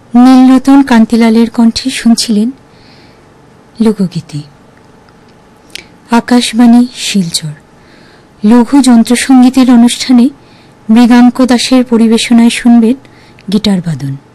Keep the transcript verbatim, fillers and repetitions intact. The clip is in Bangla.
নীলরতন কান্তিলালের কণ্ঠে শুনছিলেন লোকগীতি। আকাশবাণী শিলচর লঘু যন্ত্রসঙ্গীতের অনুষ্ঠানে মৃগাঙ্ক দাসের পরিবেশনায় শুনবেন গিটার বাদন।